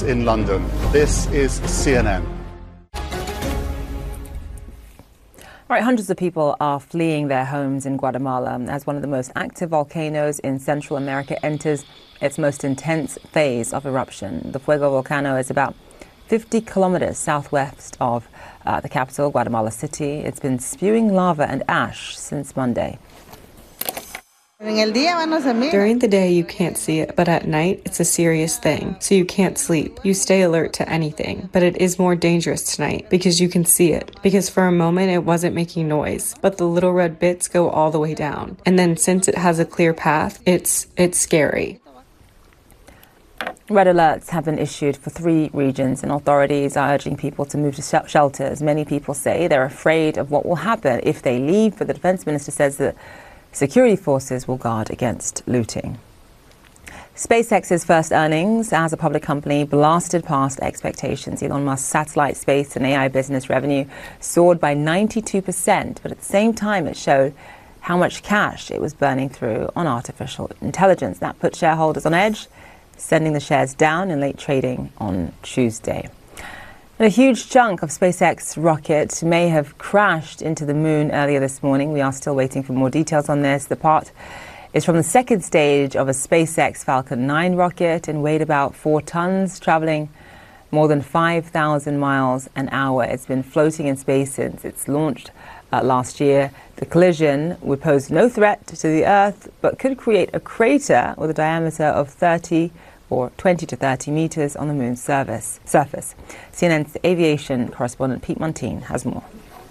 us in London. This is CNN. All right, hundreds of people are fleeing their homes in Guatemala as one of the most active volcanoes in Central America enters its most intense phase of eruption. The Fuego volcano is about 50 kilometers southwest of the capital, Guatemala City. It's been spewing lava and ash since Monday. During the day, you can't see it, but at night, it's a serious thing. So you can't sleep. You stay alert to anything. But it is more dangerous tonight because you can see it. Because for a moment, it wasn't making noise, but the little red bits go all the way down. And then since it has a clear path, it's scary. Red alerts have been issued for 3 regions, and authorities are urging people to move to shelters. Many people say they're afraid of what will happen if they leave, but the defense minister says that security forces will guard against looting. SpaceX's first earnings as a public company blasted past expectations. Elon Musk's satellite, space and AI business revenue soared by 92%, but at the same time it showed how much cash it was burning through on artificial intelligence. That put shareholders on edge, sending the shares down in late trading on Tuesday. And a huge chunk of SpaceX rocket may have crashed into the moon earlier this morning. We are still waiting for more details on this. The part is from the second stage of a SpaceX Falcon 9 rocket and weighed about 4 tons, traveling more than 5,000 miles an hour. It's been floating in space since it's launched last year. The collision would pose no threat to the Earth, but could create a crater with a diameter of 30 or 20 to 30 meters on the moon's surface. CNN's aviation correspondent Pete Montine has more.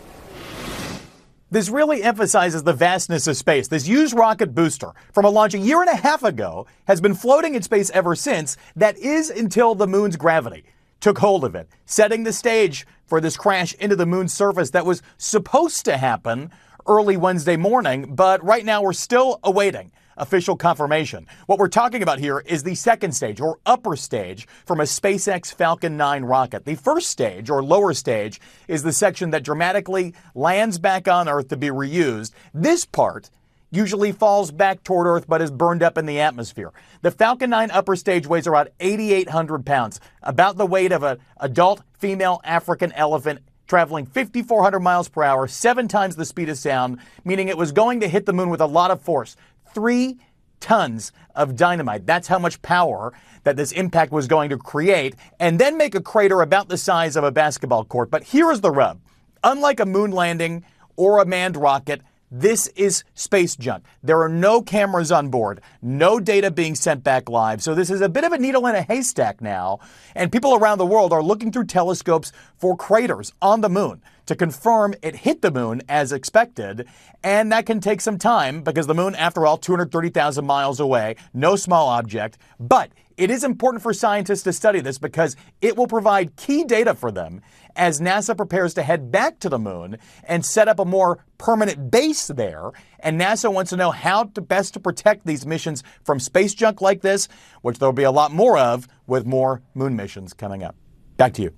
This really emphasizes the vastness of space. This used rocket booster from a launch a year and a half ago has been floating in space ever since. That is until the moon's gravity took hold of it, setting the stage for this crash into the moon's surface that was supposed to happen early Wednesday morning. But right now we're still awaiting official confirmation. What we're talking about here is the second stage or upper stage from a SpaceX Falcon 9 rocket. The first stage or lower stage is the section that dramatically lands back on Earth to be reused. This part usually falls back toward Earth but is burned up in the atmosphere. The Falcon 9 upper stage weighs around 8,800 pounds, about the weight of an adult female African elephant, traveling 5,400 miles per hour, 7 times the speed of sound, meaning it was going to hit the moon with a lot of force. 3 tons of dynamite. That's how much power that this impact was going to create, and then make a crater about the size of a basketball court. But here is the rub. Unlike a moon landing or a manned rocket, this is space junk. There are no cameras on board, no data being sent back live. So this is a bit of a needle in a haystack now. And people around the world are looking through telescopes for craters on the moon to confirm it hit the moon as expected. And that can take some time because the moon, after all, 230,000 miles away, no small object. But it is important for scientists to study this because it will provide key data for them as NASA prepares to head back to the moon and set up a more permanent base there. And NASA wants to know how to best to protect these missions from space junk like this, which there'll be a lot more of with more moon missions coming up. Back to you.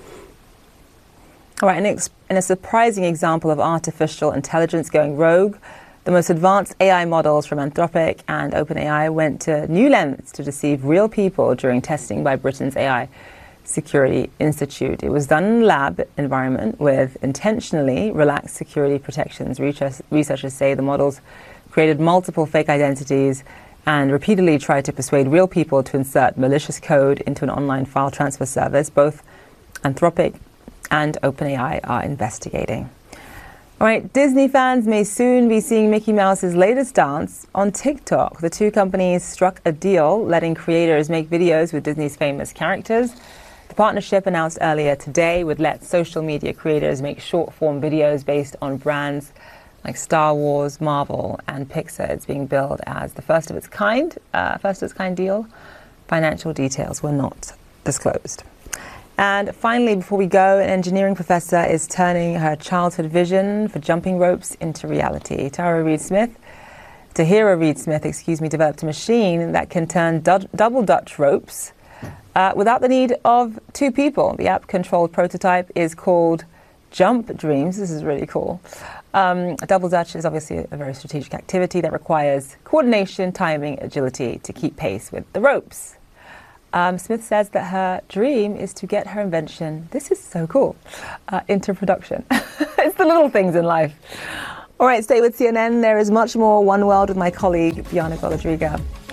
All right, in a surprising example of artificial intelligence going rogue, the most advanced AI models from Anthropic and OpenAI went to new lengths to deceive real people during testing by Britain's AI Security Institute. It was done in a lab environment with intentionally relaxed security protections. Researchers say the models created multiple fake identities and repeatedly tried to persuade real people to insert malicious code into an online file transfer service. Both Anthropic and OpenAI are investigating. All right, Disney fans may soon be seeing Mickey Mouse's latest dance on TikTok. The two companies struck a deal letting creators make videos with Disney's famous characters. The partnership announced earlier today would let social media creators make short-form videos based on brands like Star Wars, Marvel, and Pixar. It's being billed as the first of its kind deal. Financial details were not disclosed. And finally, before we go, an engineering professor is turning her childhood vision for jumping ropes into reality. Tahira Reid Smith, developed a machine that can turn double Dutch ropes without the need of 2 people. The app-controlled prototype is called Jump Dreams. This is really cool. Double Dutch is obviously a very strategic activity that requires coordination, timing, agility to keep pace with the ropes. Smith says that her dream is to get her invention, this is so cool, into production. It's the little things in life. All right, stay with CNN. There is much more One World with my colleague, Bianca Golodriga.